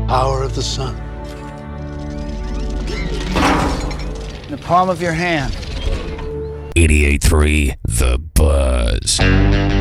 Power of the sun. In the palm of your hand. 88.3 The Buzz.